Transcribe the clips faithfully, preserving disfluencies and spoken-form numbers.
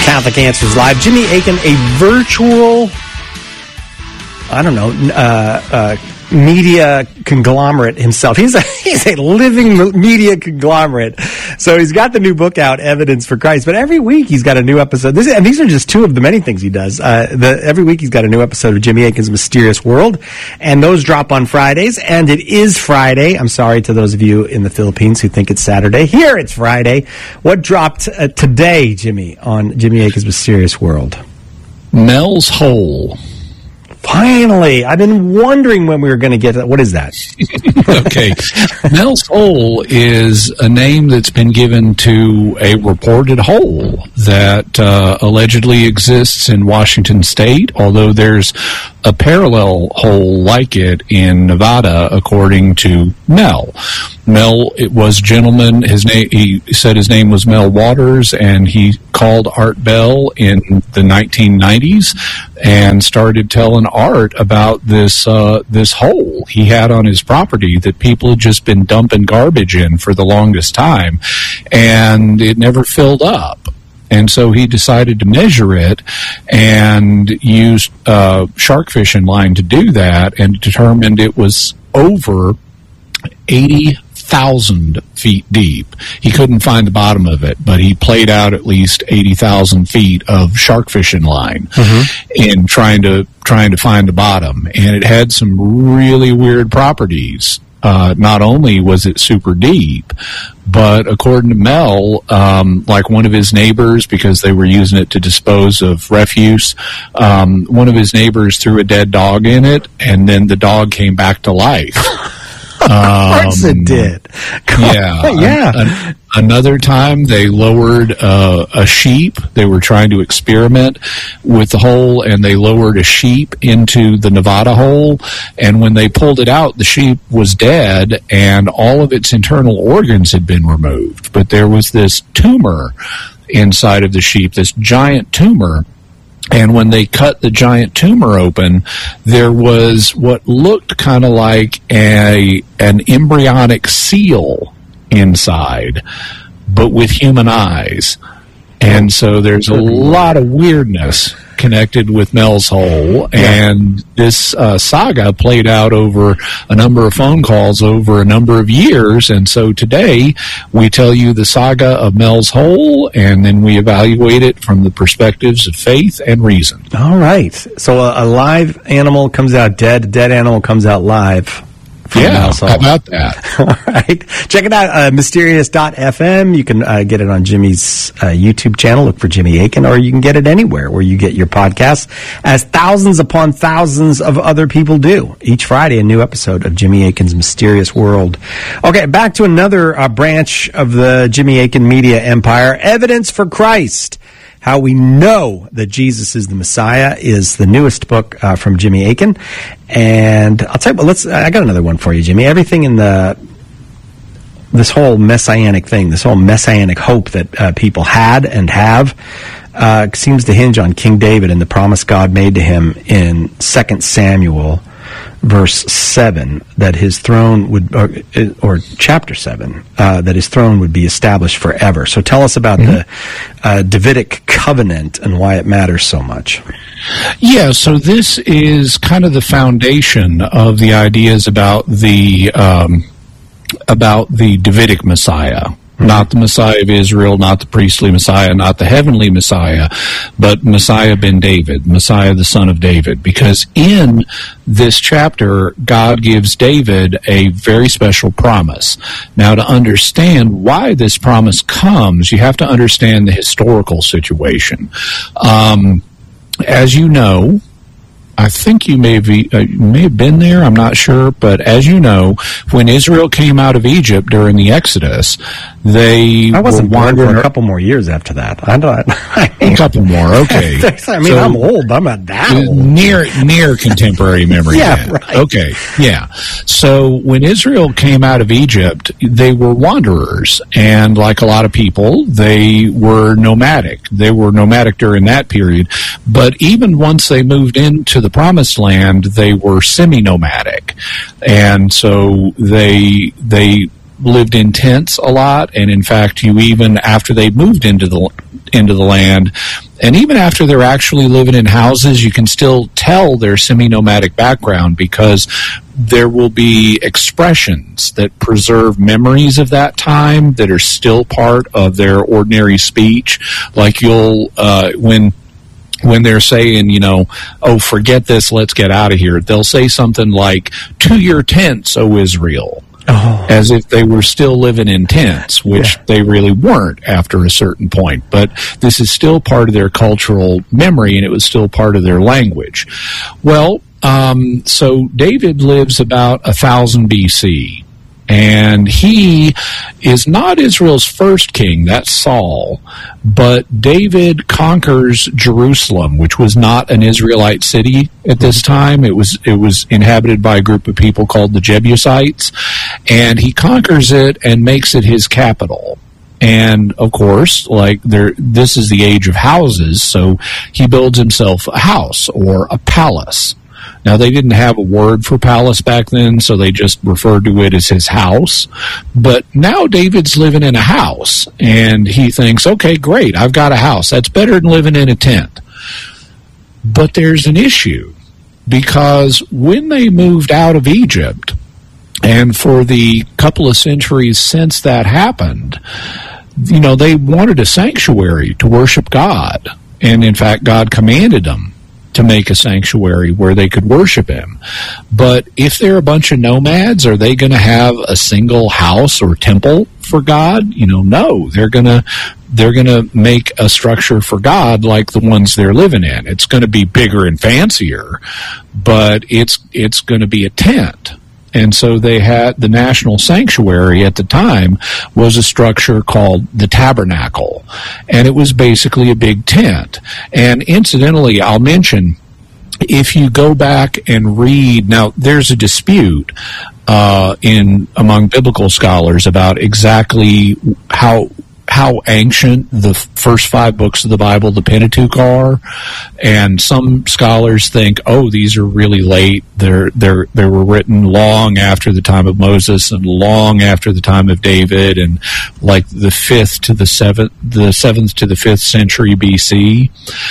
Catholic Answers Live. Jimmy Akin, a virtual, I don't know, uh, uh, media conglomerate himself. He's a, he's a living media conglomerate. So he's got the new book out, Evidence for Christ. But every week he's got a new episode. This, and these are just two of the many things he does. Uh, the, every week he's got a new episode of Jimmy Akin's Mysterious World. And those drop on Fridays. And it is Friday. I'm sorry to those of you in the Philippines who think it's Saturday. Here it's Friday. What dropped uh, today, Jimmy, on Jimmy Akin's Mysterious World? Mel's Hole. Finally, I've been wondering when we were going to get to that. What is that? Okay. Mel's Hole is a name that's been given to a reported hole that uh, allegedly exists in Washington State, although there's a parallel hole like it in Nevada, according to Mel. Mel, it was a gentleman. His name, he said his name was Mel Waters, and he called Art Bell in the nineteen nineties and started telling Art about this uh, this hole he had on his property that people had just been dumping garbage in for the longest time, and it never filled up. And so he decided to measure it and used uh, shark fishing line to do that, and determined it was over eighty thousand feet deep. He couldn't find the bottom of it, but he played out at least eighty thousand feet of shark fishing line mm-hmm. in trying to trying to find the bottom. And it had some really weird properties. Uh, not only was it super deep, but according to Mel, um, like one of his neighbors, because they were using it to dispose of refuse, um, one of his neighbors threw a dead dog in it, and then the dog came back to life. Of course um, it did. Yeah. yeah. An, an, another time they lowered uh, a sheep. They were trying to experiment with the hole, and they lowered a sheep into the Nevada hole. And when they pulled it out, the sheep was dead, and all of its internal organs had been removed. But there was this tumor inside of the sheep, this giant tumor. And when they cut the giant tumor open, there was what looked kind of like a an embryonic seal inside, but with human eyes. And so there's a lot of weirdness connected with Mel's Hole, and this uh, saga played out over a number of phone calls over a number of years. And so today we tell you the saga of Mel's Hole, and then we evaluate it from the perspectives of faith and reason. All right. So a, a live animal comes out dead, a dead animal comes out live. Yeah, how about that? All right. Check it out, uh, mysterious dot f m. You can uh, get it on Jimmy's uh, YouTube channel. Look for Jimmy Akin, or you can get it anywhere where you get your podcasts, as thousands upon thousands of other people do. Each Friday, a new episode of Jimmy Akin's Mysterious World. Okay, back to another uh, branch of the Jimmy Akin media empire, Evidence for Christ. How We Know That Jesus is the Messiah is the newest book uh, from Jimmy Akin. And I'll tell you what, let's, I got another one for you, Jimmy. Everything in the, this whole messianic thing, this whole messianic hope that uh, people had and have, uh, seems to hinge on King David and the promise God made to him in Second Samuel, verse seven, that his throne would, or, or chapter seven, uh, that his throne would be established forever. So tell us about mm-hmm. the uh, Davidic covenant and why it matters so much. Yeah, so this is kind of the foundation of the ideas about the um, about the Davidic Messiah. Not the Messiah of Israel, not the priestly Messiah, not the heavenly Messiah, but Messiah ben David, Messiah the son of David. Because in this chapter, God gives David a very special promise. Now, to understand why this promise comes, you have to understand the historical situation. Um, as you know, I think you may, be, uh, may have been there, I'm not sure, but as you know, when Israel came out of Egypt during the Exodus, they I wasn't were born for a couple more years after that. I don't. I mean, a couple more, okay. I mean, so, I'm old. I'm not that old. Near, near contemporary memory. Yeah, then. right. Okay, yeah. So when Israel came out of Egypt, they were wanderers, and like a lot of people, they were nomadic. They were nomadic during that period, but even once they moved into the Promised Land, they were semi-nomadic, and so they they lived in tents a lot. And in fact, you even after they moved into the into the land. And even after they're actually living in houses, you can still tell their semi-nomadic background because there will be expressions that preserve memories of that time that are still part of their ordinary speech. Like you'll, uh, when when they're saying, you know, oh, forget this, let's get out of here, they'll say something like, to your tents, O Israel. Oh. As if they were still living in tents, which yeah. they really weren't after a certain point. But this is still part of their cultural memory, and it was still part of their language. Well, um, so David lives about one thousand B C, and he is not Israel's first king, that's Saul, but David conquers Jerusalem, which was not an Israelite city at this time. It was it was inhabited by a group of people called the Jebusites, and he conquers it and makes it his capital. And, of course, like there, this is the age of houses, so he builds himself a house or a palace. Now, they didn't have a word for palace back then, so they just referred to it as his house. But now David's living in a house, and he thinks, okay, great, I've got a house. That's better than living in a tent. But there's an issue, because when they moved out of Egypt, and for the couple of centuries since that happened, you know, they wanted a sanctuary to worship God. And, in fact, God commanded them to make a sanctuary where they could worship him. But if they're a bunch of nomads, are they going to have a single house or temple for God? You know, no. They're going to they're going to make a structure for God like the ones they're living in. It's going to be bigger and fancier, but it's it's going to be a tent. And so they had the national sanctuary at the time was a structure called the Tabernacle. And it was basically a big tent. And incidentally, I'll mention, if you go back and read, now there's a dispute uh, in among biblical scholars about exactly how how ancient the first five books of the Bible, the Pentateuch, are, and some scholars think, oh, these are really late. They're they're they were written long after the time of Moses and long after the time of David, and like the fifth to the seventh, the seventh to the fifth century B C.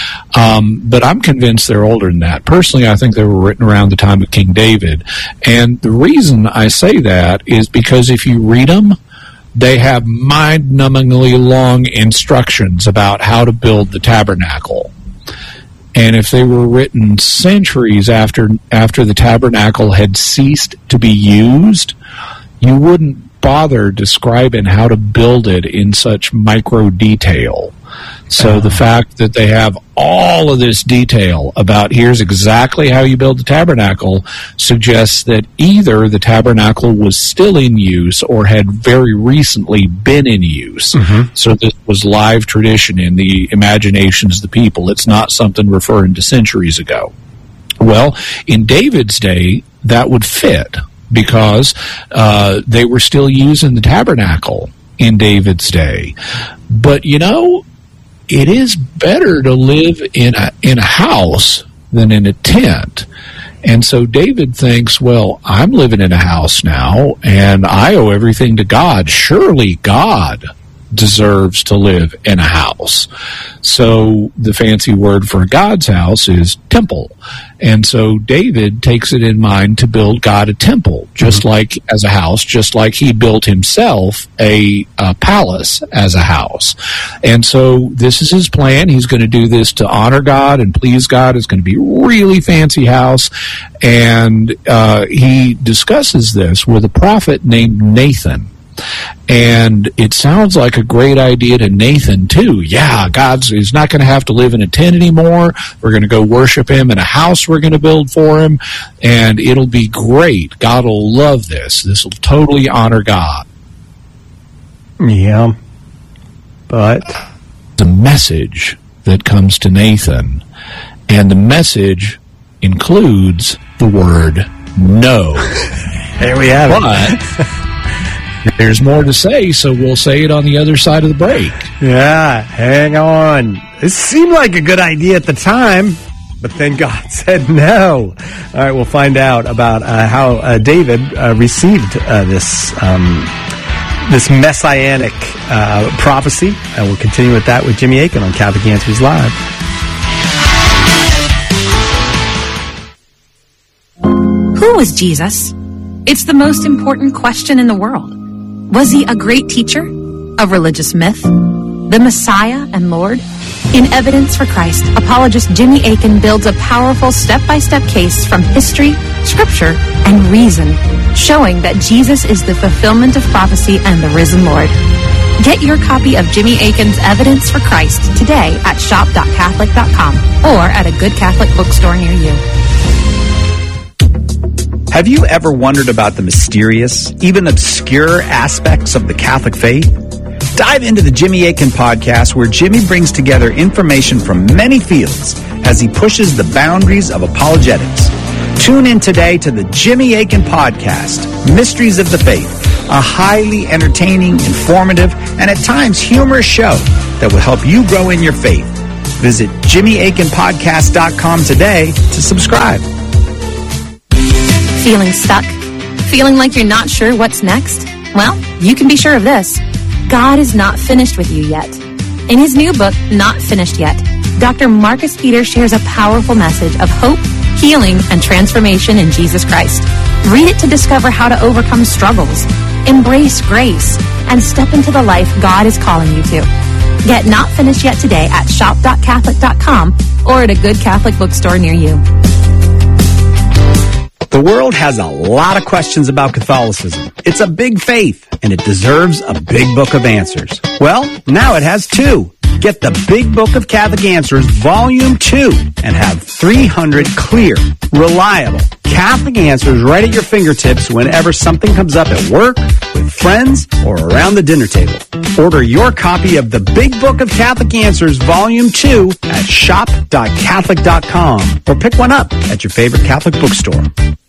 Um, but I'm convinced they're older than that. Personally, I think they were written around the time of King David, and the reason I say that is because if you read them, they have mind-numbingly long instructions about how to build the tabernacle. And if they were written centuries after after the tabernacle had ceased to be used, you wouldn't bother describing how to build it in such micro detail. So uh-huh. the fact that they have all of this detail about here's exactly how you build the tabernacle suggests that either the tabernacle was still in use or had very recently been in use. Mm-hmm. So this was live tradition in the imaginations of the people. It's not something referring to centuries ago. Well, in David's day, that would fit because uh, they were still using the tabernacle in David's day. But, you know, it is better to live in a in a house than in a tent. And so David thinks, well, I'm living in a house now, and I owe everything to God. Surely God deserves to live in a house. So the fancy word for God's house is temple. And so David takes it in mind to build God a temple, just mm-hmm. like as a house, just like he built himself a, a palace as a house. And so this is his plan. He's going to do this to honor God and please God. It's going to be a really fancy house. And uh, he discusses this with a prophet named Nathan. And it sounds like a great idea to Nathan, too. Yeah, God's he's not going to have to live in a tent anymore. We're going to go worship him in a house we're going to build for him, and it'll be great. God will love this. This will totally honor God. Yeah, but the message that comes to Nathan, and the message includes the word no. There we have it. But there's more to say, so we'll say it on the other side of the break. Yeah, hang on. It seemed like a good idea at the time, but then God said no. All right, we'll find out about uh, how uh, David uh, received uh, this um, this messianic uh, prophecy. And we'll continue with that with Jimmy Akin on Catholic Answers Live. Who was Jesus? It's the most important question in the world. Was he a great teacher? A religious myth? The Messiah and Lord? In Evidence for Christ, apologist Jimmy Akin builds a powerful step-by-step case from history, scripture, and reason, showing that Jesus is the fulfillment of prophecy and the risen Lord. Get your copy of Jimmy Akin's Evidence for Christ today at shop dot catholic dot com or at a good Catholic bookstore near you. Have you ever wondered about the mysterious, even obscure aspects of the Catholic faith? Dive into the Jimmy Akin podcast, where Jimmy brings together information from many fields as he pushes the boundaries of apologetics. Tune in today to the Jimmy Akin podcast, Mysteries of the Faith, a highly entertaining, informative, and at times humorous show that will help you grow in your faith. Visit jimmy akin podcast dot com today to subscribe. Feeling stuck? Feeling like you're not sure what's next? Well, you can be sure of this. God is not finished with you yet. In his new book, Not Finished Yet, Doctor Marcus Peter shares a powerful message of hope, healing, and transformation in Jesus Christ. Read it to discover how to overcome struggles, embrace grace, and step into the life God is calling you to. Get Not Finished Yet today at shop dot catholic dot com or at a good Catholic bookstore near you. The world has a lot of questions about Catholicism. It's a big faith, and it deserves a big book of answers. Well, now it has two. Get the Big Book of Catholic Answers, Volume two, and have three hundred clear, reliable Catholic answers right at your fingertips whenever something comes up at work, with friends, or around the dinner table. Order your copy of the Big Book of Catholic Answers, Volume two at shop dot catholic dot com, or pick one up at your favorite Catholic bookstore.